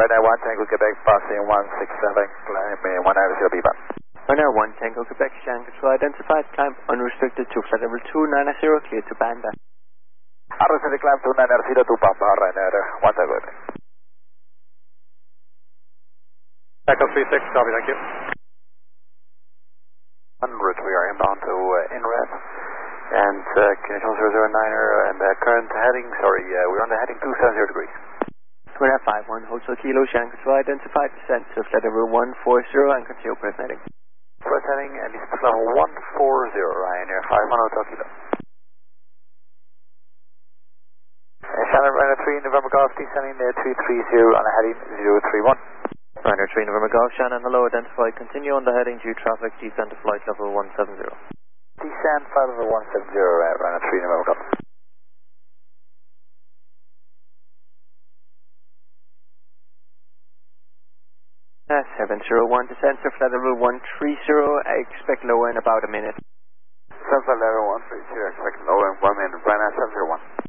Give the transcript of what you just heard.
Ryanair 1 Tango Quebec, passing 167, climbing 190 BBA. Ryanair 1 Tango Quebec, Shanghai control identified, climb unrestricted to flight level 290, clear to Banda. Unrestricted climb 290 to Banda, Ryanair 1 Tango Quebec. Echo 36, copy, thank you. 100, we are inbound to INRED. And Connection 009er and current heading, we're on the heading 270 degrees. Ryanair 51, Hotel Kilo, Shanghai control identified, descend to flight level 140 and continue press heading. Press heading and this is level 140, Ryanair 51 Hotel Kilo. Shannon Ryanair 3 November Golf, descending 330 on the heading 031. Ryanair 3 November Golf, Shannon hello, identified, continue on the heading due traffic, descend to flight level 170. Descend flight level 170, Ryanair 3 November Golf. That's 701, descend to flight level 130, I expect lower in about a minute. Flight level 130, expect lower in 1 minute, Ryanair 701.